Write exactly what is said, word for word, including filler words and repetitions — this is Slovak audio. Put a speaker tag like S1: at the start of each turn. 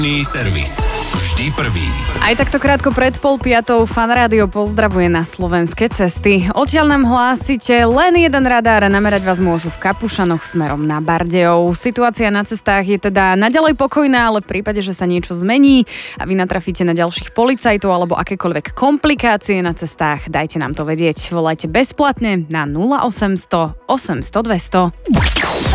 S1: Servis. Vždy prvý.
S2: Aj takto krátko pred pol piatou Fan Rádio pozdravuje na slovenské cesty. Odtiaľ nám hlásite len jeden radár a namerať vás môžu v Kapušanoch smerom na Bardejov. Situácia na cestách je teda naďalej pokojná, ale v prípade, že sa niečo zmení a vy natrafíte na ďalších policajtov alebo akékoľvek komplikácie na cestách, dajte nám to vedieť. Volajte bezplatne na nula osemsto osemsto dvesto.